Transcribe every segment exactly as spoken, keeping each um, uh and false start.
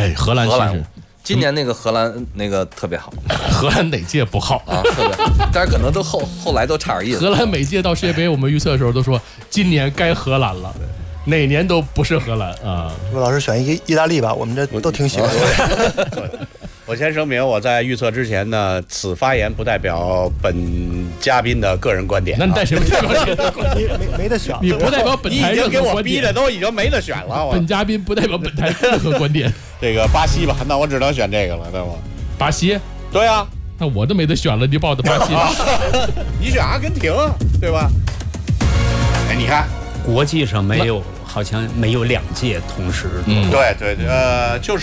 哎，荷兰其实。 今年那个荷兰那个特别好， 荷兰哪届不好啊？特别好，但是可能都后后来都差点意思。 荷兰每届到世界杯，我们预测的时候都说今年该荷兰了，哪年都不是荷兰啊。 陆老师选一意大利吧，我们这都挺喜欢的。 我先声明，我在预测之前呢，此发言不代表本嘉宾的个人观点。 那你代什么代表谁的观点？ 没没得选， 你不代表本台任何观点。 你已经给我逼的都已经没得选了。 本嘉宾不代表本台任何观点。 这个巴西吧，那我只能选这个了，对吗？ 巴西？ 对啊， 那我都没得选了，你报的巴西了。 你选阿根廷，对吧？哎，你看， 国际上没有，好像没有两届同时。 嗯，对对对，呃，就是。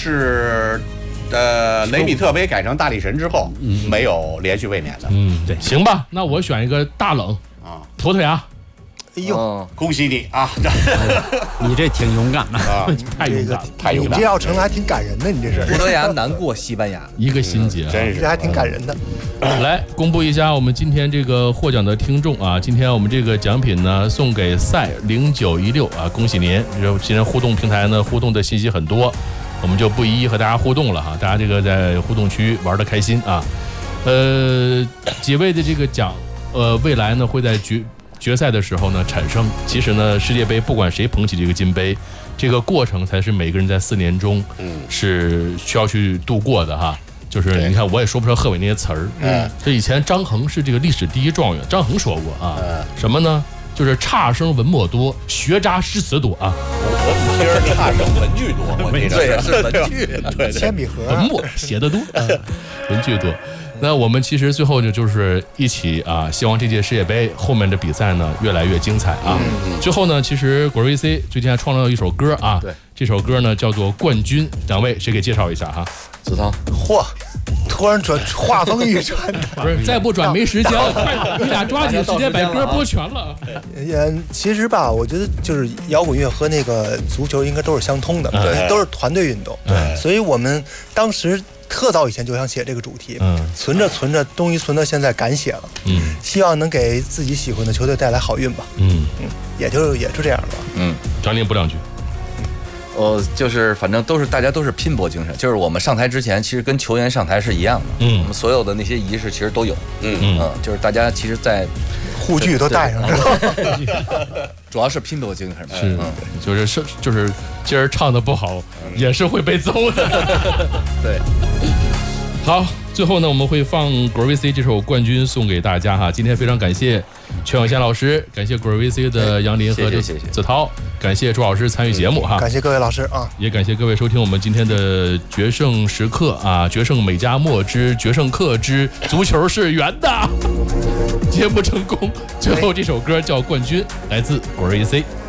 呃，雷米特杯改成大力神之后，嗯、没有连续卫冕的。 嗯，对，行吧，那我选一个大冷啊，妥妥呀！ 哎呦、 哦，恭喜你啊！ 你这挺勇敢的啊， 太勇敢， 太勇敢！你这要成了还挺感人的，你这是。 葡萄牙难过西班牙， 一个心结、啊， 真是这还挺感人的。 来公布一下我们今天这个获奖的听众啊，今天我们这个奖品呢送给赛零九一六啊，恭喜您！今天互动平台呢互动的信息很多。我们就不一一和大家互动了哈，大家这个在互动区玩得开心啊。呃，几位的这个奖，呃，未来呢会在决决赛的时候呢产生。其实呢，世界杯不管谁捧起这个金杯，这个过程才是每个人在四年中是需要去度过的哈。就是你看，我也说不出贺炜那些词儿。嗯，这以前张衡是这个历史第一状元，张衡说过啊，什么呢？就是差生文墨多，学渣诗词多啊。 其实差生文具多，我这对是文具， 对铅笔盒， 文墨写的多，文具多。那我们其实最后呢，就是一起啊，希望这届世界杯后面的比赛呢越来越精彩啊。最后呢，其实果儿 V C 最近还创造了一首歌啊， 对， 这首歌呢叫做《冠军》，两位谁给介绍一下哈？ 子韬， 嚯！突然转画风一转， 不是再不转没时间了，快，你俩抓紧时间把歌播全了。 也其实吧，我觉得就是摇滚乐和那个足球应该都是相通的， 对， 都是团队运动， 对， 所以我们当时特早以前就想写这个主题，嗯，存着存着，终于存到现在敢写了，嗯，希望能给自己喜欢的球队带来好运吧， 嗯嗯，也就也就这样吧， 嗯， 张琳补两句。 呃，就是反正都是大家都是拼搏精神，就是我们上台之前，其实跟球员上台是一样的， 嗯， 我们所有的那些仪式其实都有， 嗯嗯，就是大家其实，在护具都带上了， 主要是拼搏精神， 是，嗯、就是是就是今儿唱的不好，嗯、也是会被揍的， 对。 好，最后呢，我们会放果儿 V C 这首《冠军》送给大家哈。今天非常感谢全永贤老师，感谢果儿 V C 的杨林和子韬，感谢朱老师参与节目哈， 感谢各位老师啊， 也感谢各位收听我们今天的决胜时刻啊，决胜美加墨之决胜课之足球是圆的，节目成功。最后这首歌叫《冠军》，来自果儿 V C。